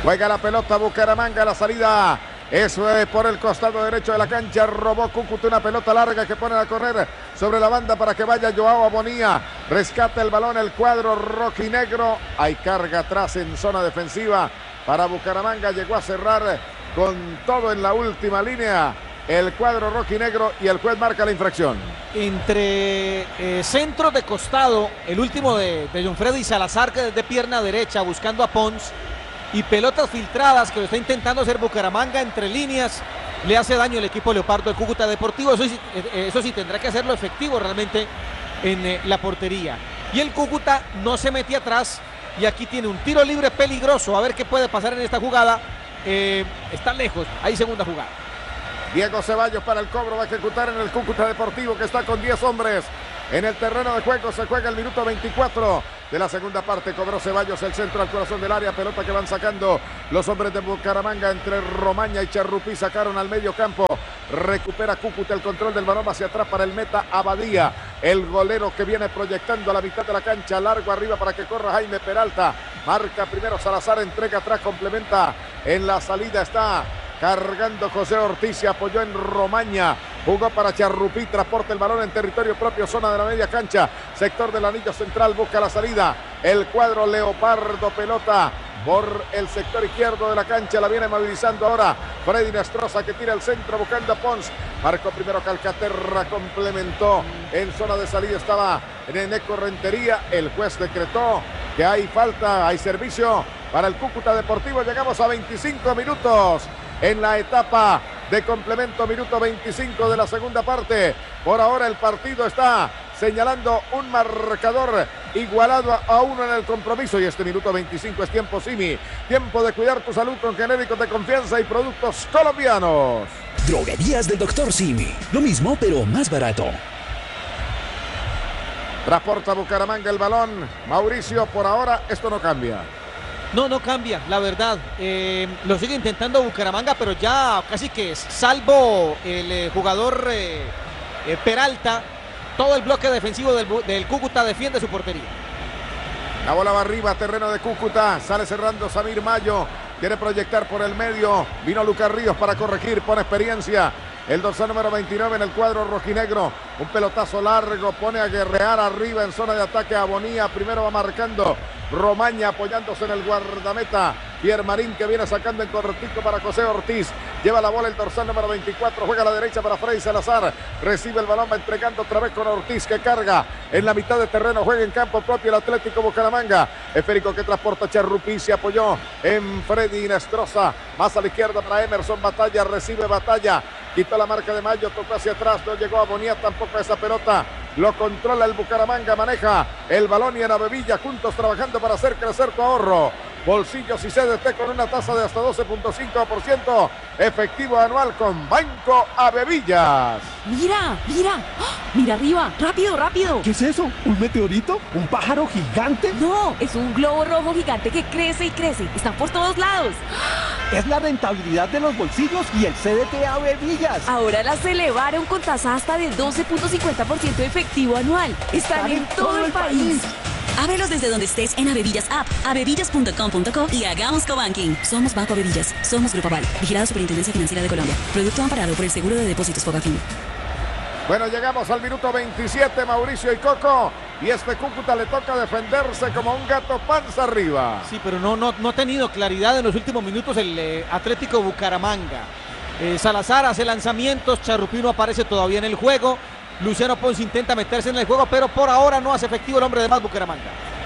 Juega la pelota Bucaramanga, la salida. Eso es por el costado derecho de la cancha. Robó Cúcuta una pelota larga que ponen a correr sobre la banda para que vaya Joao Bonilla. Rescata el balón el cuadro rojinegro. Hay carga atrás en zona defensiva para Bucaramanga. Llegó a cerrar con todo en la última línea el cuadro rojinegro y el juez marca la infracción. Entre centros de costado, el último de John Freddy Salazar, que desde pierna derecha buscando a Pons, y pelotas filtradas que lo está intentando hacer Bucaramanga entre líneas, le hace daño el equipo Leopardo del Cúcuta Deportivo. Eso sí tendrá que hacerlo efectivo realmente en la portería. Y el Cúcuta no se mete atrás y aquí tiene un tiro libre peligroso. A ver qué puede pasar en esta jugada. Está lejos, hay segunda jugada. Diego Ceballos para el cobro, va a ejecutar en el Cúcuta Deportivo que está con 10 hombres en el terreno de juego. Se juega el minuto 24 de la segunda parte. Cobró Ceballos el centro al corazón del área. Pelota que van sacando los hombres de Bucaramanga entre Romaña y Charrupí. Sacaron al medio campo. Recupera Cúcuta el control del balón hacia atrás para el meta Abadía. El golero que viene proyectando a la mitad de la cancha. Largo arriba para que corra Jaime Peralta. Marca primero Salazar, entrega atrás, complementa. En la salida está cargando José Ortiz, se apoyó en Romaña, jugó para Charrupí, transporta el balón en territorio propio, zona de la media cancha, sector del anillo central, busca la salida, el cuadro Leopardo, pelota por el sector izquierdo de la cancha, la viene movilizando ahora Freddy Nestroza que tira el centro buscando a Pons, marcó primero Calcaterra, complementó, en zona de salida estaba Neneco Rentería, el juez decretó que hay falta, hay servicio para el Cúcuta Deportivo, llegamos a 25 minutos. En la etapa de complemento, minuto 25 de la segunda parte. Por ahora el partido está señalando un marcador igualado a 1 en el compromiso. Y este minuto 25 es tiempo Simi. Tiempo de cuidar tu salud con genéricos de confianza y productos colombianos. Droguerías del Dr. Simi. Lo mismo, pero más barato. Transporta Bucaramanga el balón. Mauricio, por ahora esto no cambia. No cambia, la verdad. Lo sigue intentando Bucaramanga, pero ya casi que salvo el jugador Peralta, todo el bloque defensivo del Cúcuta defiende su portería. La bola va arriba, terreno de Cúcuta, sale cerrando Samir Mayo, quiere proyectar por el medio, vino Lucas Ríos para corregir, pone experiencia. El dorsal número 29 en el cuadro rojinegro. Un pelotazo largo, pone a guerrear arriba en zona de ataque a Bonilla. Primero va marcando Romaña apoyándose en el guardameta. Pierre Marín que viene sacando en cortico para José Ortiz. Lleva la bola el dorsal número 24. Juega a la derecha para Freddy Salazar. Recibe el balón, va entregando otra vez con Ortiz que carga en la mitad de terreno. Juega en campo propio el Atlético Bucaramanga. Esférico que transporta Charrupí. Se apoyó en Freddy Nestroza. Más a la izquierda para Emerson Batalla. Recibe Batalla. Quitó la marca de Mayo, tocó hacia atrás, no llegó a Bonilla tampoco esa pelota. Lo controla el Bucaramanga, maneja el balón y en Avevilla, juntos trabajando para hacer crecer tu ahorro. Bolsillos y CDT con una tasa de hasta 12.5% efectivo anual con Banco Avevillas. Mira, mira, ¡oh! Mira arriba, rápido, rápido. ¿Qué es eso? ¿Un meteorito? ¿Un pájaro gigante? No, es un globo rojo gigante que crece y crece. Están por todos lados. Es la rentabilidad de los bolsillos y el CDT Avevillas. Ahora las elevaron con tasa hasta de 12.50% efectivo anual. Están en todo el país. Ábrelos desde donde estés en Avevillas App, avevillas.com.co y hagamos cobanking. Somos Banco Avevillas, somos Grupo Aval, vigilado Superintendencia Financiera de Colombia. Producto amparado por el Seguro de Depósitos Fogafín. Bueno, llegamos al minuto 27, Mauricio y Coco. Y este Cúcuta le toca defenderse como un gato panza arriba. Sí, pero no ha tenido claridad en los últimos minutos el Atlético Bucaramanga. Salazar hace lanzamientos, Charrupí no aparece todavía en el juego. Luciano Pons intenta meterse en el juego, pero por ahora no hace efectivo el hombre de más Bucaramanga.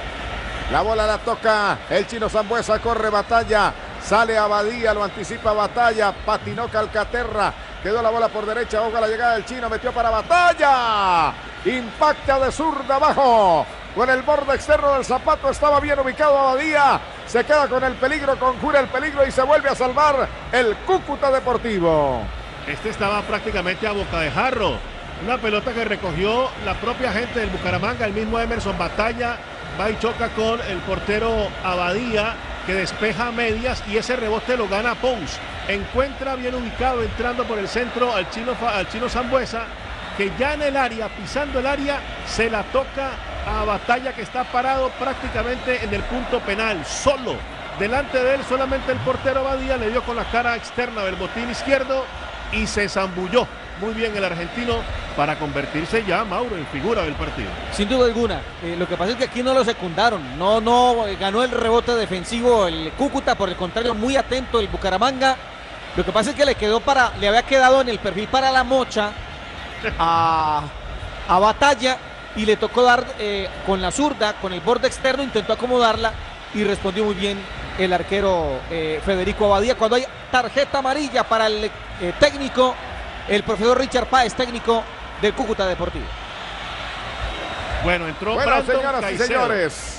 La bola la toca el chino Sambuesa, corre Batalla, sale Abadía, lo anticipa Batalla, patinó Calcaterra, quedó la bola por derecha, ojo a la llegada del chino, metió para Batalla, impacta de zurda abajo, con el borde externo del zapato, estaba bien ubicado Abadía, se queda con el peligro, conjura el peligro y se vuelve a salvar el Cúcuta Deportivo. Este estaba prácticamente a boca de jarro. Una pelota que recogió la propia gente del Bucaramanga, el mismo Emerson Batalla, va y choca con el portero Abadía, que despeja a medias y ese rebote lo gana Pons. Encuentra bien ubicado entrando por el centro al chino Sambuesa, que ya en el área, pisando el área, se la toca a Batalla, que está parado prácticamente en el punto penal, solo. Delante de él solamente el portero Abadía le dio con la cara externa del botín izquierdo y se zambulló muy bien el argentino para convertirse ya, Mauro, en figura del partido. Sin duda alguna. Lo que pasa es que aquí no lo secundaron. No ganó el rebote defensivo el Cúcuta, por el contrario, muy atento el Bucaramanga. Lo que pasa es que le había quedado en el perfil para la mocha a Batalla y le tocó dar con la zurda, con el borde externo, intentó acomodarla y respondió muy bien el arquero Federico Abadía. Cuando hay tarjeta amarilla para el técnico, el profesor Richard Páez, técnico del Cúcuta Deportivo. Bueno, entró Bueno, Brandon señoras Caicedo. y señores.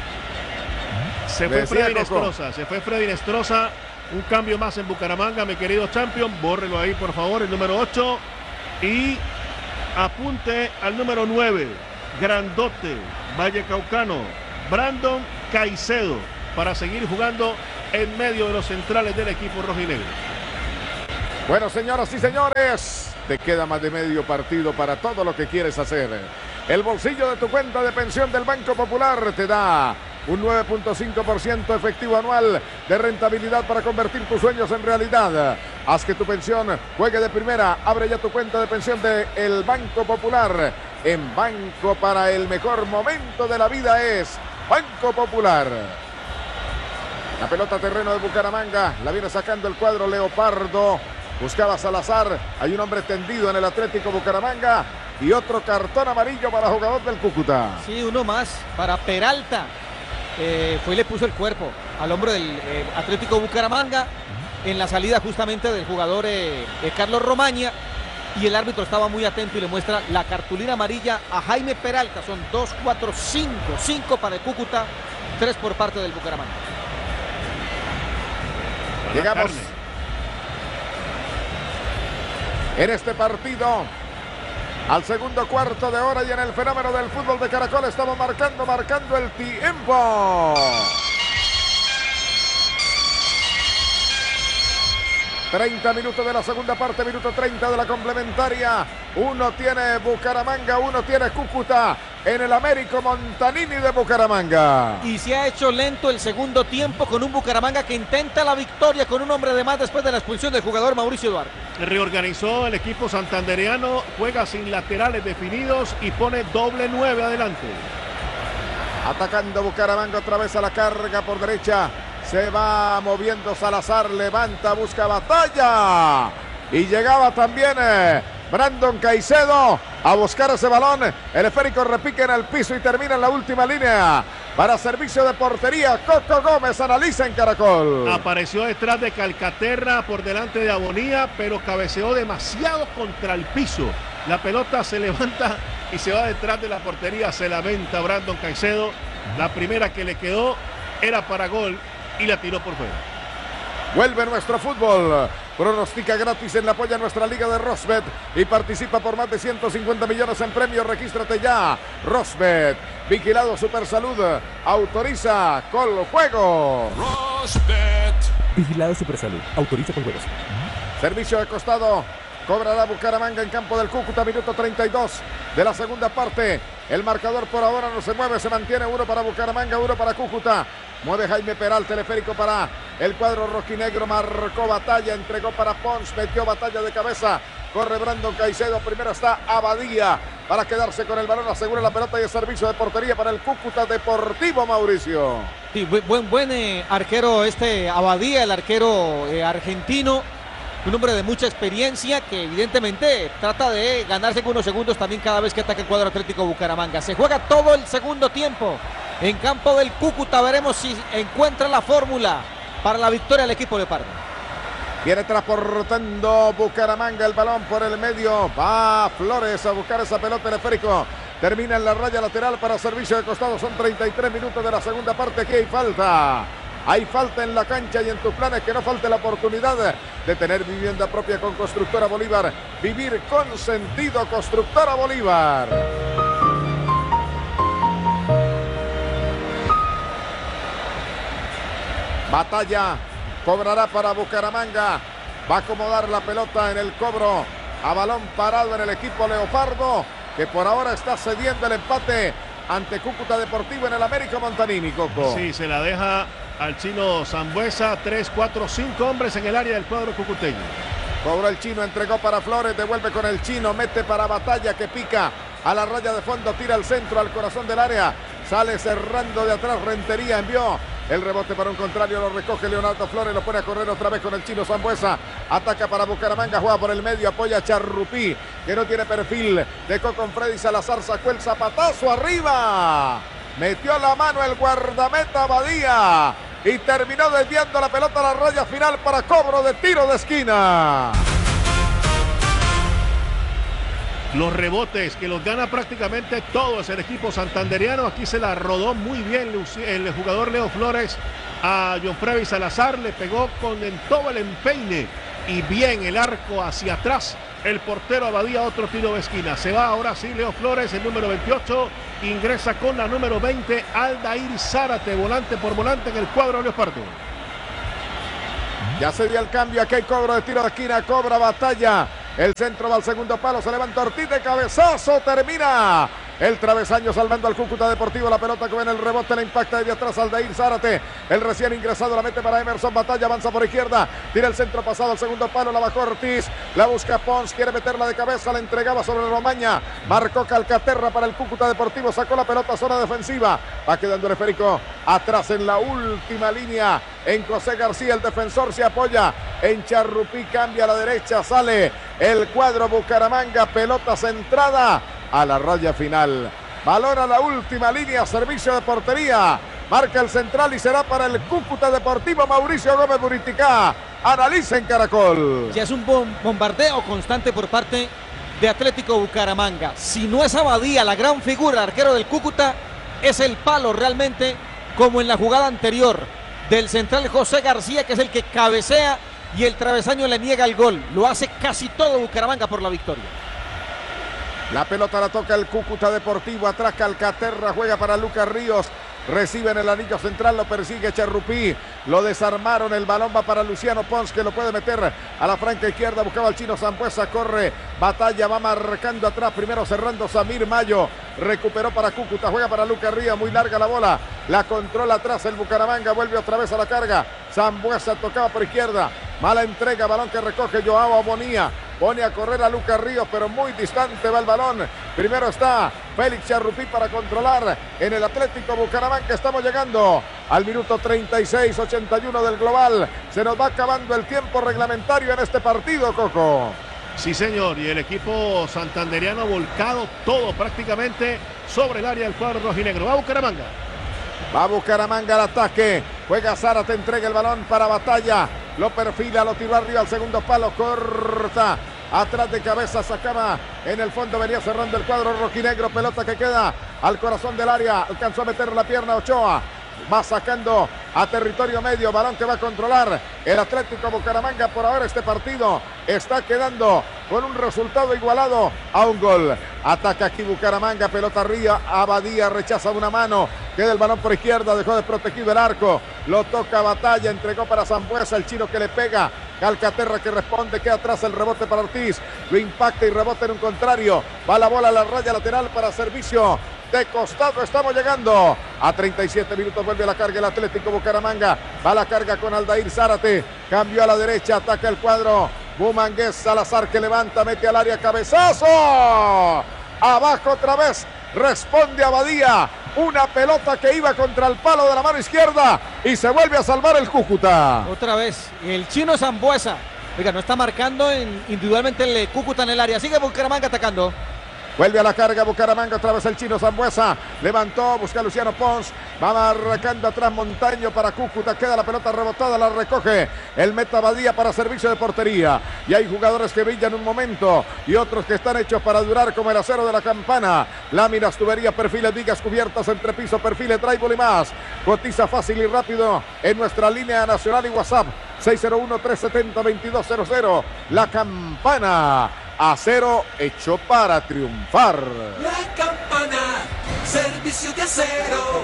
Se fue Decía Freddy Coco. Nestroza, un cambio más en Bucaramanga, mi querido champion, bórrelo ahí por favor, el número 8 y apunte al número 9, grandote, vallecaucano, Brandon Caicedo, para seguir jugando en medio de los centrales del equipo rojinegro. Bueno, señoras y señores, te queda más de medio partido para todo lo que quieres hacer. El bolsillo de tu cuenta de pensión del Banco Popular te da un 9.5% efectivo anual de rentabilidad para convertir tus sueños en realidad. Haz que tu pensión juegue de primera. Abre ya tu cuenta de pensión del Banco Popular. En Banco para el mejor momento de la vida es Banco Popular. La pelota a terreno de Bucaramanga. La viene sacando el cuadro Leopardo. Buscaba Salazar. Hay un hombre tendido en el Atlético Bucaramanga. Y otro cartón amarillo para jugador del Cúcuta. Sí, uno más para Peralta. Fue y le puso el cuerpo al hombro del Atlético Bucaramanga en la salida justamente del jugador Carlos Romaña, y el árbitro estaba muy atento y le muestra la cartulina amarilla a Jaime Peralta. Son 2, 4, 5 para el Cúcuta, 3 por parte del Bucaramanga. Llegamos en este partido al segundo cuarto de hora y en el fenómeno del fútbol de Caracol estamos marcando el tiempo. 30 minutos de la segunda parte, minuto 30 de la complementaria. Uno tiene Bucaramanga, uno tiene Cúcuta en el Américo Montanini de Bucaramanga. Y se ha hecho lento el segundo tiempo con un Bucaramanga que intenta la victoria con un hombre de más después de la expulsión del jugador Mauricio Duarte. Reorganizó el equipo santandereano, juega sin laterales definidos y pone doble 9 adelante. Atacando Bucaramanga otra vez a la carga por derecha. Se va moviendo Salazar, levanta, busca Batalla. Y llegaba también Brandon Caicedo a buscar ese balón. El esférico repique en el piso y termina en la última línea. Para servicio de portería, Coco Gómez analiza en Caracol. Apareció detrás de Calcaterra por delante de Abonía, pero cabeceó demasiado contra el piso. La pelota se levanta y se va detrás de la portería. Se lamenta Brandon Caicedo. La primera que le quedó era para gol y la tiró por fuera. Vuelve nuestro fútbol. Pronostica gratis en la apoya nuestra liga de Rosbet y participa por más de 150 millones en premios. Regístrate ya. Rosbet, vigilado Supersalud, autoriza con juego. Rosbet. Vigilado Supersalud. Autoriza con juegos. Servicio de costado. Cobrará Bucaramanga en campo del Cúcuta, minuto 32 de la segunda parte. El marcador por ahora no se mueve, se mantiene 1 para Bucaramanga, 1 para Cúcuta. Mueve Jaime Peralta, teleférico para el cuadro rojinegro, marcó Batalla, entregó para Pons, metió Batalla de cabeza. Corre Brandon Caicedo, primero está Abadía para quedarse con el balón, asegura la pelota y el servicio de portería para el Cúcuta Deportivo, Mauricio. Sí, buen arquero Abadía, el arquero argentino. Un hombre de mucha experiencia que evidentemente trata de ganarse con unos segundos también cada vez que ataca el cuadro Atlético Bucaramanga. Se juega todo el segundo tiempo en campo del Cúcuta. Veremos si encuentra la fórmula para la victoria del equipo leopardo. Viene transportando Bucaramanga el balón por el medio. Va Flores a buscar esa pelota, teleférico. Termina en la raya lateral para servicio de costado. Son 33 minutos de la segunda parte. Aquí hay falta. Hay falta en la cancha y en tus planes que no falte la oportunidad de tener vivienda propia con Constructora Bolívar. Vivir con sentido, Constructora Bolívar. Batalla cobrará para Bucaramanga. Va a acomodar la pelota en el cobro a balón parado en el equipo Leopardo, que por ahora está cediendo el empate ante Cúcuta Deportivo en el Américo Montanini, Coco. Sí, se la deja al chino Sambuesa. 3, 4, 5 hombres en el área del cuadro cucuteño. Cobró el chino, entregó para Flores, devuelve con el chino, mete para Batalla que pica a la raya de fondo, tira al centro, al corazón del área. Sale cerrando de atrás, Rentería envió el rebote para un contrario, lo recoge Leonardo Flores, lo pone a correr otra vez con el chino Sambuesa. Ataca para Bucaramanga, juega por el medio, apoya a Charrupí, que no tiene perfil. Dejó con Freddy Salazar, sacó el zapatazo arriba. Metió la mano el guardameta Badía y terminó desviando la pelota a la raya final para cobro de tiro de esquina. Los rebotes que los gana prácticamente todos el equipo santanderiano. Aquí se la rodó muy bien el jugador Leo Flores a John Freddy Salazar. Le pegó en todo el empeine y bien el arco hacia atrás. El portero Abadía, otro tiro de esquina. Se va ahora sí Leo Flores, el número 28. Ingresa con la número 20, Aldair Zárate, volante por volante en el cuadro Leopardo. Ya se dio el cambio, aquí hay cobro de tiro de esquina, cobra Batalla. El centro va al segundo palo, se levanta Ortiz de cabezazo, termina. El travesaño salvando al Cúcuta Deportivo, la pelota que viene el rebote, la impacta de atrás Aldair Zárate. El recién ingresado la mete para Emerson Batalla, avanza por izquierda, tira el centro pasado al segundo palo, la bajó Ortiz, la busca Pons, quiere meterla de cabeza, la entregaba sobre Romaña, marcó Calcaterra para el Cúcuta Deportivo, sacó la pelota a zona defensiva, va quedando el esférico atrás en la última línea, en José García, el defensor se apoya en Charrupí, cambia a la derecha, sale el cuadro Bucaramanga, pelota centrada a la raya final. Balón a la última línea, servicio de portería. Marca el central y será para el Cúcuta Deportivo Mauricio Gómez Buriticá. Analiza en Caracol. Ya es un bombardeo constante por parte de Atlético Bucaramanga. Si no es Abadía, la gran figura, el arquero del Cúcuta, es el palo realmente, como en la jugada anterior del central José García, que es el que cabecea y el travesaño le niega el gol. Lo hace casi todo Bucaramanga por la victoria. La pelota la toca el Cúcuta Deportivo, atrás Calcaterra, juega para Lucas Ríos, recibe en el anillo central, lo persigue Charrupí, lo desarmaron, el balón va para Luciano Pons, que lo puede meter a la franca izquierda, buscaba al chino Sambuesa, corre, Batalla, va marcando atrás, primero cerrando Samir Mayo, recuperó para Cúcuta, juega para Lucas Ríos, muy larga la bola, la controla atrás el Bucaramanga, vuelve otra vez a la carga, Sambuesa tocaba por izquierda, mala entrega, balón que recoge Joao Bonía, pone a correr a Lucas Ríos, pero muy distante va el balón. Primero está Félix Charrupí para controlar en el Atlético Bucaramanga. Estamos llegando al minuto 36-81 del global. Se nos va acabando el tiempo reglamentario en este partido, Coco. Sí, señor, y el equipo santanderiano ha volcado todo prácticamente sobre el área del cuadro rojinegro. Va Bucaramanga. Va Bucaramanga al ataque. Juega Zárate, entrega el balón para Batalla. Lo perfila, lo tiró arriba al segundo palo, corta. Atrás de cabeza, sacaba en el fondo, venía cerrando el cuadro rojinegro. Pelota que queda al corazón del área. Alcanzó a meter la pierna Ochoa. Va sacando a territorio medio, balón que va a controlar el Atlético Bucaramanga. Por ahora este partido está quedando con un resultado igualado a un gol. Ataca aquí Bucaramanga, pelota arriba, Abadía rechaza de una mano, queda el balón por izquierda, dejó desprotegido el arco, lo toca Batalla, entregó para Sambuesa, el chino que le pega, Calcaterra que responde, queda atrás el rebote para Ortiz, lo impacta y rebota en un contrario, va la bola a la raya lateral para servicio de costado. Estamos llegando a 37 minutos, vuelve a la carga el Atlético Bucaramanga, va a la carga con Aldair Zárate, cambió a la derecha, ataca el cuadro Bumangués, Salazar que levanta, mete al área, cabezazo, abajo otra vez, responde Abadía, una pelota que iba contra el palo de la mano izquierda y se vuelve a salvar el Cúcuta. Otra vez, el chino Sambuesa, oiga, no está marcando individualmente el Cúcuta en el área, sigue Bucaramanga atacando. Vuelve a la carga Bucaramanga, otra vez el chino Sambuesa, levantó, busca a Luciano Pons, va marcando atrás Montaño para Cúcuta, queda la pelota rebotada, la recoge el meta Badía para servicio de portería, y hay jugadores que brillan un momento, y otros que están hechos para durar como el acero de la campana, láminas, tuberías, perfiles, vigas, cubiertas, entrepiso, perfiles, drywall y más, cotiza fácil y rápido en nuestra línea nacional y WhatsApp, 601-370-2200, la campana. Acero hecho para triunfar. La campana, servicio de acero.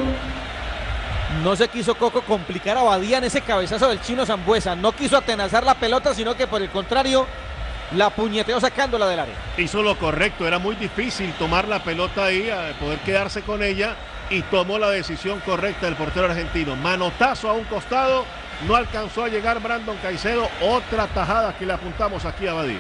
No se quiso Coco complicar a Badía en ese cabezazo del chino Sambuesa. No quiso atenazar la pelota, sino que por el contrario la puñeteó sacándola del área. Hizo lo correcto, era muy difícil tomar la pelota ahí, poder quedarse con ella. y tomó la decisión correcta el portero argentino. Manotazo a un costado, no alcanzó a llegar Brandon Caicedo. Otra tajada que le apuntamos aquí a Badía.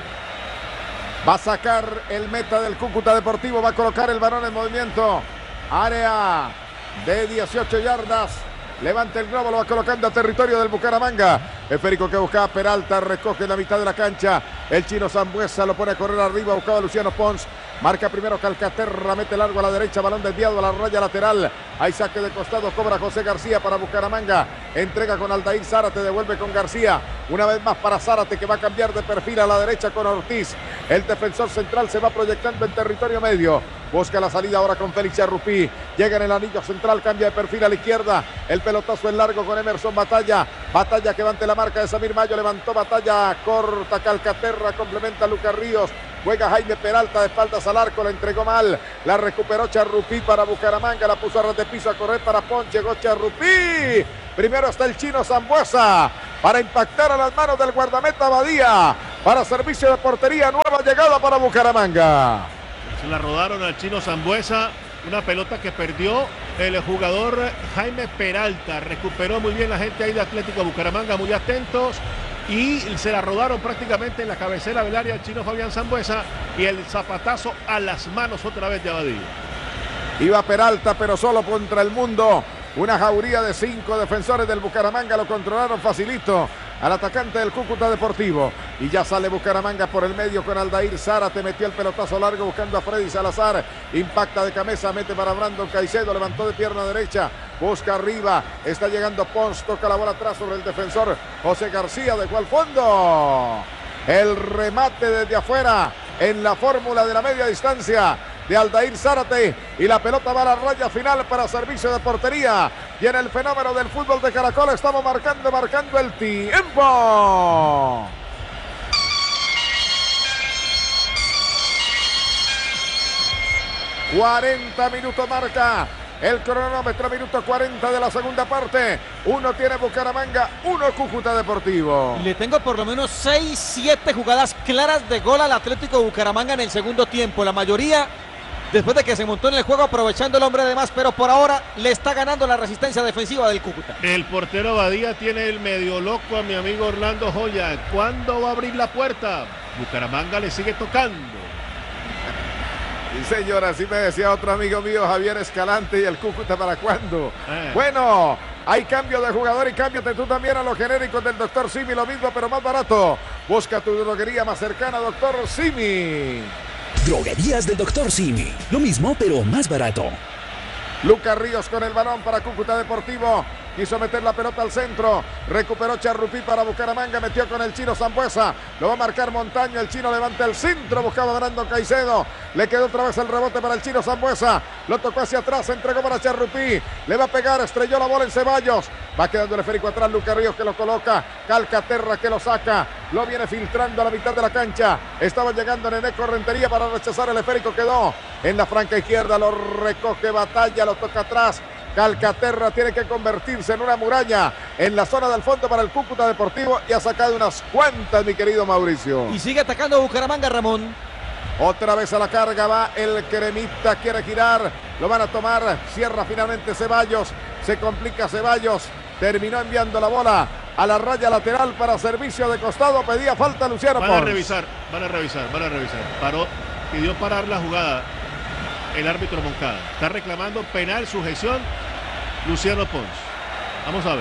Va a sacar el meta del Cúcuta Deportivo, va a colocar el balón en movimiento. Área de 18 yardas. Levanta el globo, lo va colocando a territorio del Bucaramanga. Esférico que buscaba Peralta, recoge en la mitad de la cancha. El chino Sambuesa lo pone a correr arriba, buscaba a Luciano Pons. Marca primero Calcaterra, mete largo a la derecha, balón desviado a la raya lateral. Hay saque de costado, cobra José García para Bucaramanga. Entrega con Aldair Zárate, devuelve con García. Una vez más para Zárate, que va a cambiar de perfil a la derecha con Ortiz. El defensor central se va proyectando en territorio medio. Busca la salida ahora con Félix Charrupí. Llega en el anillo central, cambia de perfil a la izquierda. El pelotazo en largo con Emerson Batalla. Batalla que va ante la marca de Samir Mayo. Levantó Batalla, corta Calcaterra, complementa Lucas Ríos. Juega Jaime Peralta de espaldas al arco, la entregó mal. La recuperó Charrupí para Bucaramanga. La puso a ras de piso a correr para Pons. Llegó Charrupí. Primero está el chino Sambuesa para impactar a las manos del guardameta Badía. Para servicio de portería, nueva llegada para Bucaramanga. Se la rodaron al chino Sambuesa, una pelota que perdió el jugador Jaime Peralta. Recuperó muy bien la gente ahí de Atlético Bucaramanga, muy atentos. Y se la rodaron prácticamente en la cabecera del área al chino Fabián Sambuesa. Y el zapatazo a las manos otra vez de Abadía. Iba Peralta, pero solo contra el mundo. Una jauría de 5 defensores del Bucaramanga lo controlaron facilito al atacante del Cúcuta Deportivo. Y ya sale Bucaramanga por el medio con Aldair Zárate. Metió el pelotazo largo buscando a Freddy Salazar. Impacta de cabeza, mete para Brandon Caicedo. Levantó de pierna derecha. Busca arriba. Está llegando Pons. Toca la bola atrás sobre el defensor José García. Dejó al fondo. El remate desde afuera en la fórmula de la media distancia de Aldair Zárate, y la pelota va a la raya final para servicio de portería. Y en el fenómeno del fútbol de Caracol estamos marcando el tiempo. ...40 minutos marca el cronómetro, minuto 40 de la segunda parte. 1 tiene Bucaramanga, 1 Cúcuta Deportivo. Le tengo por lo menos 6, 7 jugadas claras de gol al Atlético Bucaramanga en el segundo tiempo. La mayoría después de que se montó en el juego aprovechando el hombre de más, pero por ahora le está ganando la resistencia defensiva del Cúcuta. El portero Badía tiene el medio loco a mi amigo Orlando Joya. ¿Cuándo va a abrir la puerta? Bucaramanga le sigue tocando. Sí, señora, así me decía otro amigo mío, Javier Escalante. ¿Y el Cúcuta para cuándo? Bueno, hay cambio de jugador y cámbiate tú también a los genéricos del Dr. Simi, lo mismo pero más barato. Busca tu droguería más cercana, Dr. Simi. Droguerías del Dr. Simi. Lo mismo, pero más barato. Lucas Ríos con el balón para Cúcuta Deportivo. Quiso meter la pelota al centro. Recuperó Charrupí para Bucaramanga. Metió con el chino Sambuesa. Lo va a marcar Montaño. El chino levanta el centro. Buscaba a Brandon Caicedo. Le quedó otra vez el rebote para el chino Sambuesa. Lo tocó hacia atrás. Entregó para Charrupí. Le va a pegar. Estrelló la bola en Ceballos. Va quedando el esférico atrás. Lucas Ríos que lo coloca. Calcaterra que lo saca. Lo viene filtrando a la mitad de la cancha. Estaba llegando Neneco Rentería para rechazar el esférico. Quedó en la franca izquierda. Lo recoge Batalla. Lo toca atrás. Calcaterra tiene que convertirse en una muralla en la zona del fondo para el Cúcuta Deportivo y ha sacado unas cuantas, mi querido Mauricio. Y sigue atacando Bucaramanga, Ramón. Otra vez a la carga va el Cremita, quiere girar, lo van a tomar, cierra finalmente Ceballos, se complica Ceballos, terminó enviando la bola a la raya lateral para servicio de costado, pedía falta Luciano Pons. Van a revisar. Paró, pidió parar la jugada. El árbitro Moncada está reclamando penal, sujeción, Luciano Pons. Vamos a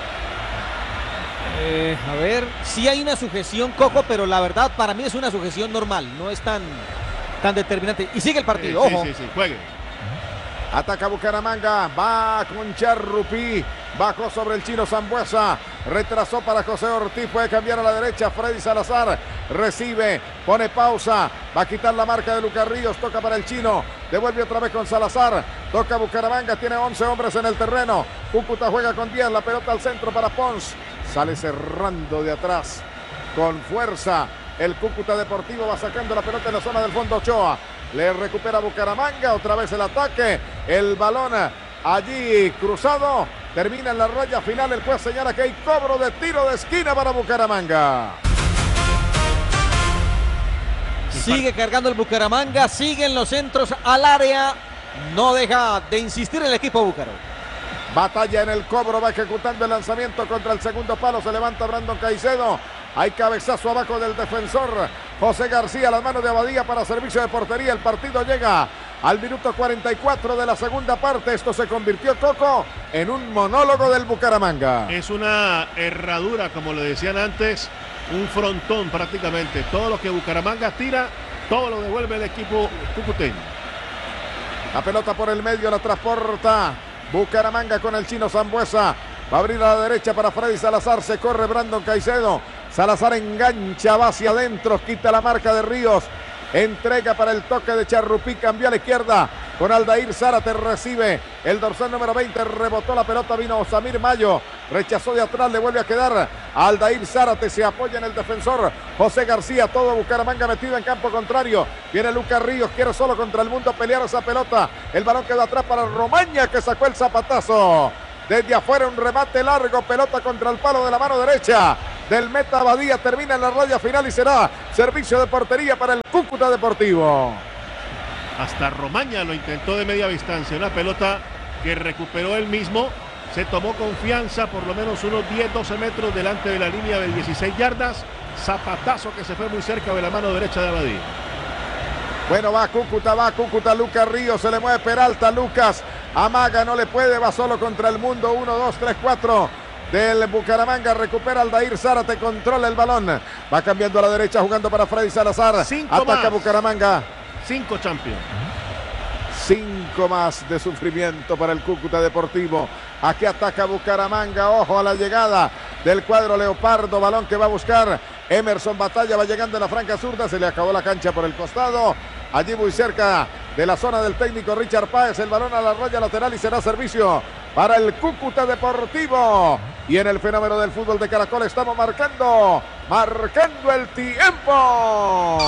ver. Sí hay una sujeción, Coco, pero la verdad para mí es una sujeción normal, no es tan determinante. Y sigue el partido, ojo. Sí, juegue. Ataca Bucaramanga, va con Charrupí, bajó sobre el chino Sambuesa, retrasó para José Ortiz, puede cambiar a la derecha, Freddy Salazar, recibe, pone pausa, va a quitar la marca de Lucas Ríos, toca para el chino, devuelve otra vez con Salazar, toca Bucaramanga, tiene 11 hombres en el terreno, Cúcuta juega con 10, la pelota al centro para Pons, sale cerrando de atrás, con fuerza, el Cúcuta Deportivo va sacando la pelota en la zona del fondo Ochoa. Le recupera Bucaramanga, otra vez el ataque, el balón allí cruzado, termina en la raya final, el juez señala que hay cobro de tiro de esquina para Bucaramanga. Sigue cargando el Bucaramanga, siguen los centros al área, no deja de insistir el equipo búcaro. Batalla en el cobro, va ejecutando el lanzamiento contra el segundo palo, se levanta Brandon Caicedo. Hay cabezazo abajo del defensor José García, las manos de Abadía para servicio de portería. El partido llega al minuto 44 de la segunda parte. Esto se convirtió, Coco, en un monólogo del Bucaramanga. Es una herradura, como le decían antes, un frontón prácticamente. Todo lo que Bucaramanga tira, todo lo devuelve el equipo cucuteño. La pelota por el medio, la transporta Bucaramanga con el chino Sambuesa. Va a abrir a la derecha para Freddy Salazar. Se corre Brandon Caicedo. Salazar engancha, va hacia adentro, quita la marca de Ríos. Entrega para el toque de Charrupí. Cambió a la izquierda con Aldair Zárate. Recibe el dorsal número 20. Rebotó la pelota. Vino Samir Mayo. Rechazó de atrás. Le vuelve a quedar a Aldair Zárate. Se apoya en el defensor José García. Todo Bucaramanga metido en campo contrario. Viene Lucas Ríos. Quiere solo contra el mundo pelear esa pelota. El balón quedó atrás para Romaña, que sacó el zapatazo. Desde afuera un remate largo, pelota contra el palo de la mano derecha del meta Abadía. Termina en la raya final y será servicio de portería para el Cúcuta Deportivo. Hasta Romaña lo intentó de media distancia. Una pelota que recuperó él mismo. Se tomó confianza por lo menos unos 10-12 metros delante de la línea de 16 yardas. Zapatazo que se fue muy cerca de la mano derecha de Abadía. Bueno, va Cúcuta, Lucas Ríos, se le mueve Peralta, Lucas amaga, no le puede, va solo contra el mundo, 1, 2, 3, 4 del Bucaramanga, recupera Aldair Zárate, controla el balón, va cambiando a la derecha, jugando para Freddy Salazar, ataca más. Bucaramanga. 5 Champions. 5 más de sufrimiento para el Cúcuta Deportivo. Aquí ataca Bucaramanga, ojo a la llegada del cuadro leopardo, balón que va a buscar Emerson Batalla, va llegando en la franca zurda, se le acabó la cancha por el costado. Allí muy cerca de la zona del técnico Richard Páez, el balón a la raya lateral y será servicio para el Cúcuta Deportivo. Y en el fenómeno del fútbol de Caracol estamos marcando el tiempo.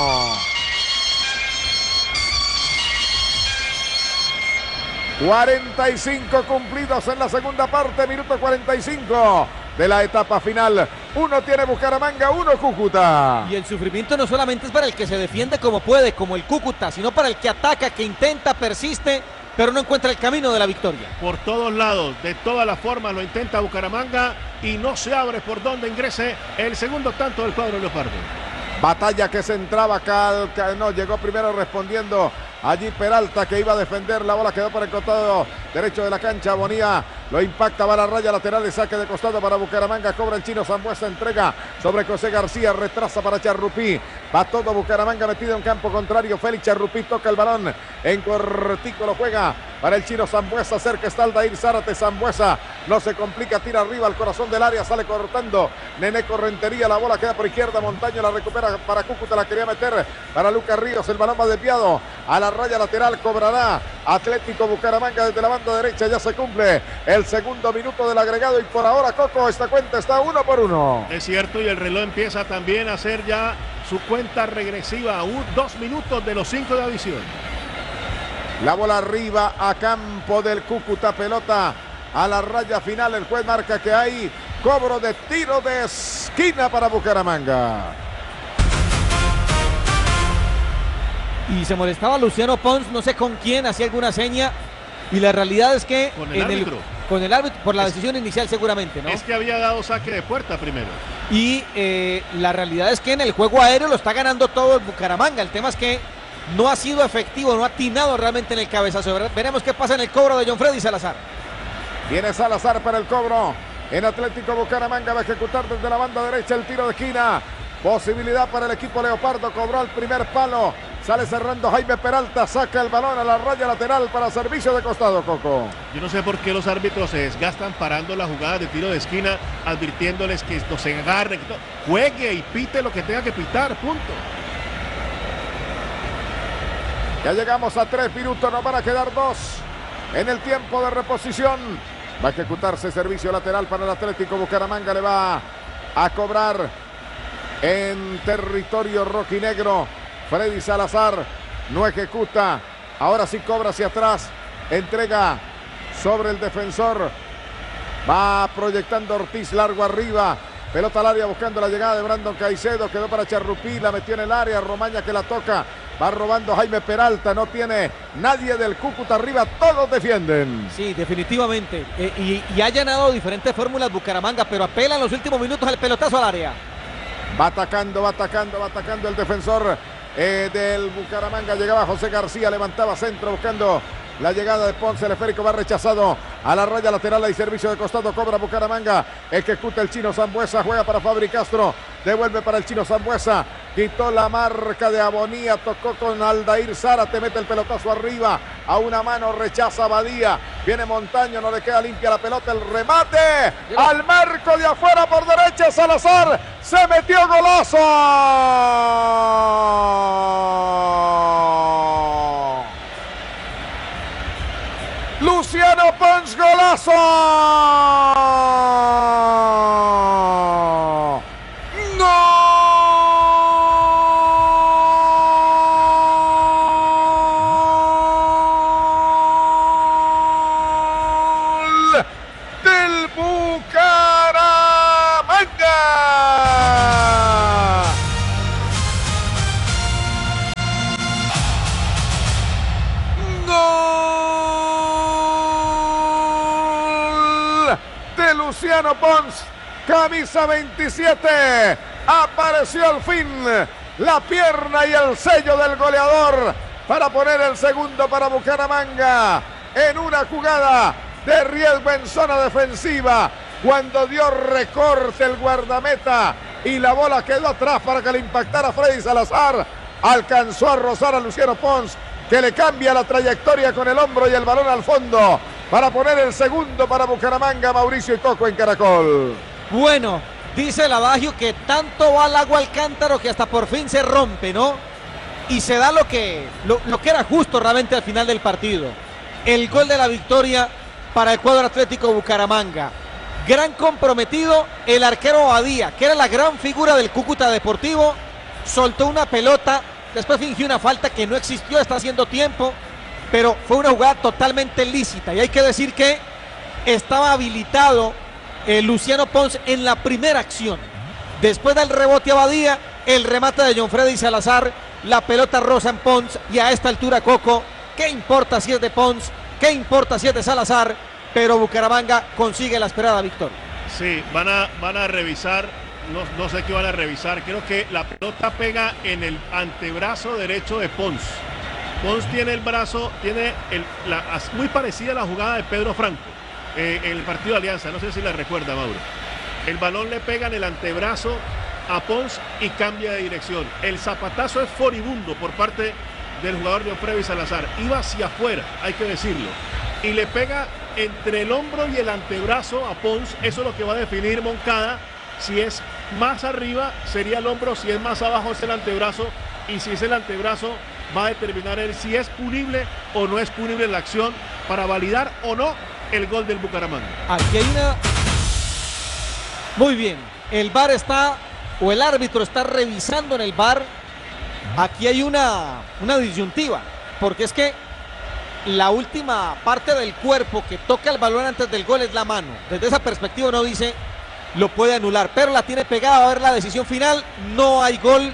...45 cumplidos en la segunda parte... ...minuto 45 de la etapa final... ...1 tiene Bucaramanga, 1 Cúcuta... Y el sufrimiento no solamente es para el que se defiende como puede, como el Cúcuta... ...sino para el que ataca, que intenta, persiste... ...pero no encuentra el camino de la victoria. Por todos lados, de todas las formas lo intenta Bucaramanga... ...y no se abre por donde ingrese el segundo tanto del cuadro leopardo. Batalla que se entraba, no, llegó primero respondiendo allí Peralta, que iba a defender, la bola quedó por el costado derecho de la cancha, Bonilla lo impacta, va a la raya lateral y saque de costado para Bucaramanga, cobra el chino Sambuesa, entrega sobre José García, retrasa para Charrupí, va todo Bucaramanga metido en campo contrario, Félix Charrupí toca el balón, en cortico lo juega para el chino Sambuesa, cerca está Aldair Zárate, Sambuesa no se complica, tira arriba al corazón del área, sale cortando Nené Correntería, la bola queda por izquierda, Montaño la recupera para Cúcuta, la quería meter para Lucas Ríos, el balón va desviado a la raya lateral, cobrará Atlético Bucaramanga desde la banda derecha, ya se cumple el segundo minuto del agregado y por ahora, Coco, esta cuenta está 1-1. Es cierto, y el reloj empieza también a hacer ya su cuenta regresiva, 2 minutos de los 5 de adición. La bola arriba a campo del Cúcuta, pelota a la raya final, el juez marca que hay cobro de tiro de esquina para Bucaramanga. Y se molestaba Luciano Pons, no sé con quién, hacía alguna seña. Y la realidad es que con el árbitro. Con el árbitro, por la decisión inicial seguramente, ¿no? Es que había dado saque de puerta primero. Y la realidad es que en el juego aéreo lo está ganando todo el Bucaramanga. El tema es que no ha sido efectivo, no ha atinado realmente en el cabezazo. Veremos qué pasa en el cobro de John Freddy Salazar. Viene Salazar para el cobro. En Atlético Bucaramanga va a ejecutar desde la banda derecha el tiro de esquina. Posibilidad para el equipo leopardo. Cobró el primer palo. Sale cerrando Jaime Peralta, saca el balón a la raya lateral para servicio de costado, Coco. Yo no sé por qué los árbitros se desgastan parando la jugada de tiro de esquina, advirtiéndoles que no se agarren, juegue y pite lo que tenga que pitar, punto. Ya llegamos a 3 minutos, nos van a quedar 2 en el tiempo de reposición. Va a ejecutarse servicio lateral para el Atlético Bucaramanga, le va a cobrar en territorio rojinegro. Freddy Salazar no ejecuta, ahora sí cobra hacia atrás, entrega sobre el defensor, va proyectando Ortiz largo arriba, pelota al área buscando la llegada de Brandon Caicedo, quedó para Charrupí, la metió en el área, Romaña que la toca, Va robando Jaime Peralta, no tiene nadie del Cúcuta arriba, todos defienden. Sí, definitivamente. Y ha llenado diferentes fórmulas Bucaramanga, pero apela en los últimos minutos al pelotazo al área. Va atacando el defensor del Bucaramanga. Llegaba José García, levantaba centro buscando la llegada de Ponce. El esférico va rechazado a la raya lateral. Hay servicio de costado, cobra Bucaramanga. Ejecuta el Chino Sambuesa, juega para Fabri Castro. Devuelve para el Chino Sambuesa. Quitó la marca de Abonía, tocó con Aldair Zárate, mete el pelotazo arriba. A una mano rechaza Badía. Viene Montaño, no le queda limpia la pelota. El remate al marco de afuera por derecha. Salazar se metió, golazo. Luciano Pons, golazo. Gol del Bucaramanga. De Luciano Pons, camisa 27, apareció al fin la pierna y el sello del goleador para poner el segundo para Bucaramanga en una jugada de riesgo en zona defensiva, cuando dio recorte el guardameta y la bola quedó atrás para que le impactara Freddy Salazar, alcanzó a rozar a Luciano Pons, que le cambia la trayectoria con el hombro y el balón al fondo para poner el segundo para Bucaramanga. Mauricio y Coco en Caracol. Bueno, dice el adagio que tanto va el agua al cántaro que hasta por fin se rompe, ¿no? Y se da lo que era justo realmente al final del partido. El gol de la victoria para el cuadro Atlético Bucaramanga. Gran comprometido el arquero Badía, que era la gran figura del Cúcuta Deportivo. Soltó una pelota, después fingió una falta que no existió, está haciendo tiempo, pero fue una jugada totalmente lícita. Y hay que decir que estaba habilitado Luciano Pons en la primera acción. Después del rebote a Badía, el remate de John Freddy Salazar, la pelota rosa en Pons, y a esta altura, Coco, ¿qué importa si es de Pons? ¿Qué importa si es de Salazar? Pero Bucaramanga consigue la esperada victoria. Sí, van a revisar, no sé qué van a revisar. Creo que la pelota pega en el antebrazo derecho de Pons. Pons tiene el brazo, muy parecida a la jugada de Pedro Franco en el partido de Alianza. No sé si la recuerda, Mauro. El balón le pega en el antebrazo a Pons y cambia de dirección. El zapatazo es furibundo por parte del jugador de Freddy Salazar. Iba hacia afuera, hay que decirlo. Y le pega entre el hombro y el antebrazo a Pons. Eso es lo que va a definir Moncada. Si es más arriba sería el hombro, si es más abajo es el antebrazo, y si es el antebrazo va a determinar él si es punible o no es punible la acción para validar o no el gol del Bucaramanga. Aquí hay una... Muy bien, el VAR está, o el árbitro está revisando en el VAR. Aquí hay una disyuntiva, porque es que la última parte del cuerpo que toca el balón antes del gol es la mano. Desde esa perspectiva uno dice, lo puede anular, pero la tiene pegada. A ver la decisión final. No hay gol,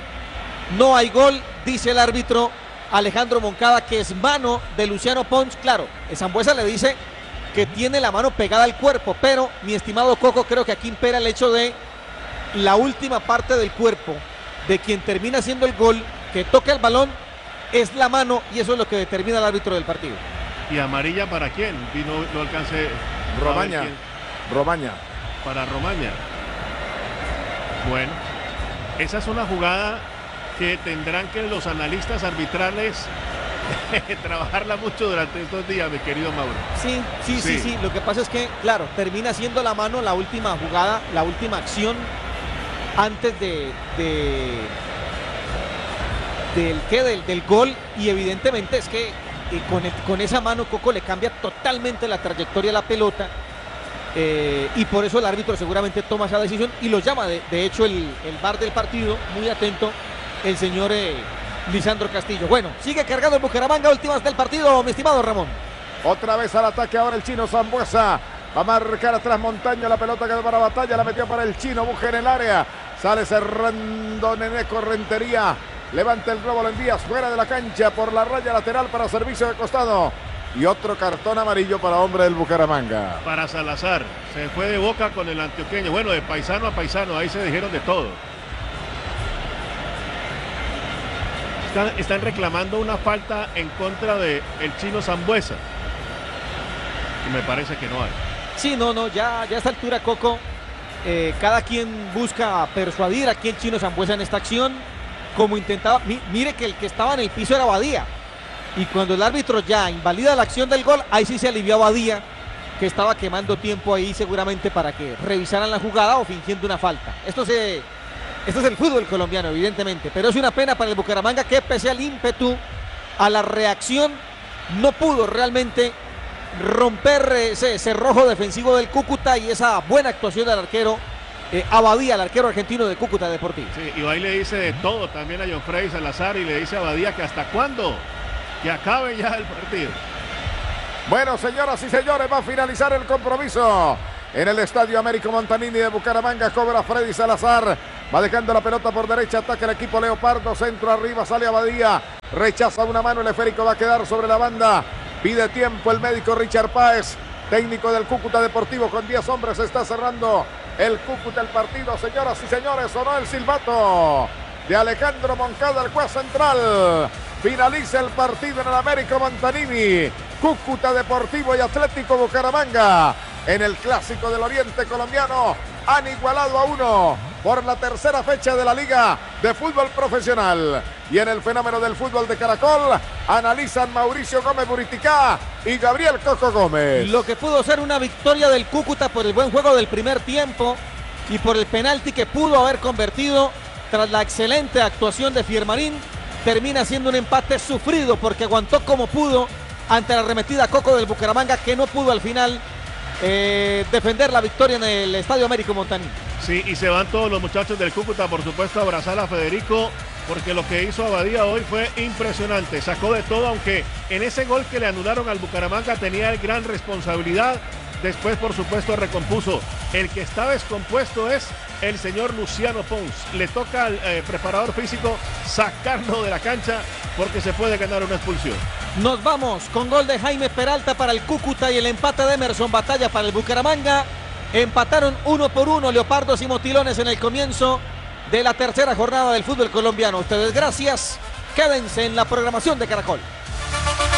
dice el árbitro Alejandro Moncada, que es mano de Luciano Pons. Claro, Sambuesa le dice que tiene la mano pegada al cuerpo, pero mi estimado Coco, creo que aquí impera el hecho de la última parte del cuerpo de quien termina haciendo el gol, que toca el balón, es la mano, y eso es lo que determina el árbitro del partido. ¿Y amarilla para quién? No alcancé. Romaña. Para Romaña. Bueno, esa es una jugada que tendrán que los analistas arbitrales trabajarla mucho durante estos días, mi querido Mauro. Sí. Lo que pasa es que, claro, termina siendo la mano la última jugada, la última acción antes del gol, y evidentemente es que con esa mano Coco le cambia totalmente la trayectoria a la pelota, y por eso el árbitro seguramente toma esa decisión y lo llama. De hecho el VAR del partido, muy atento el señor Lisandro Castillo. Bueno, sigue cargando el Bucaramanga, últimas del partido, mi estimado Ramón. Otra vez al ataque ahora el Chino Sambuesa. Va a marcar atrás Montaño, la pelota quedó para Batalla, la metió para el Chino, busca en el área. Sale cerrando Nené Correntería. levanta el globo, lo envía fuera de la cancha por la raya lateral para servicio de costado. Y otro cartón amarillo para hombre del Bucaramanga. Para Salazar, se fue de boca con el antioqueño. Bueno, de paisano a paisano, ahí se dijeron de todo. Están reclamando una falta en contra del chino Sambuesa. Y me parece que no hay. Sí, no, ya a esta altura, Coco, cada quien busca persuadir aquí el chino Sambuesa en esta acción, como intentaba. Mire que el que estaba en el piso era Badía. Y cuando el árbitro ya invalida la acción del gol, ahí sí se alivió a Badía, que estaba quemando tiempo ahí seguramente para que revisaran la jugada o fingiendo una falta. Esto es el fútbol colombiano, evidentemente, pero es una pena para el Bucaramanga que pese al ímpetu, a la reacción, no pudo realmente romper ese cerrojo defensivo del Cúcuta y esa buena actuación del arquero Abadía, el arquero argentino de Cúcuta Deportivo. Sí, y ahí le dice de todo también a John Salazar y le dice a Abadía que hasta cuándo, que acabe ya el partido. Bueno, señoras y señores, va a finalizar el compromiso en el Estadio Américo Montanini de Bucaramanga. Cobra Freddy Salazar, va dejando la pelota por derecha, ataca el equipo Leopardo, centro arriba, sale Abadía, rechaza una mano, el esférico va a quedar sobre la banda, pide tiempo el médico Richard Páez, técnico del Cúcuta Deportivo, con 10 hombres está cerrando el Cúcuta el partido. Señoras y señores, sonó el silbato de Alejandro Moncada, el juez central. Finaliza el partido en el Américo Montanini. Cúcuta Deportivo y Atlético Bucaramanga en el Clásico del Oriente colombiano han igualado a 1 por la tercera fecha de la Liga de Fútbol Profesional. Y en el fenómeno del fútbol de Caracol analizan Mauricio Gómez Buriticá y Gabriel Coco Gómez. Lo que pudo ser una victoria del Cúcuta por el buen juego del primer tiempo y por el penalti que pudo haber convertido tras la excelente actuación de Fiermarín, termina siendo un empate sufrido porque aguantó como pudo ante la arremetida Coco del Bucaramanga, que no pudo al final defender la victoria en el Estadio Américo Montanini. Sí, y se van todos los muchachos del Cúcuta, por supuesto, a abrazar a Federico, porque lo que hizo Abadía hoy fue impresionante. Sacó de todo, aunque en ese gol que le anularon al Bucaramanga tenía gran responsabilidad. Después, por supuesto, recompuso. El que está descompuesto es el señor Luciano Pons. Le toca al preparador físico sacarlo de la cancha porque se puede ganar una expulsión. Nos vamos con gol de Jaime Peralta para el Cúcuta y el empate de Emerson Batalla para el Bucaramanga. Empataron 1-1 Leopardos y Motilones en el comienzo de la tercera jornada del fútbol colombiano. Ustedes gracias. Quédense en la programación de Caracol.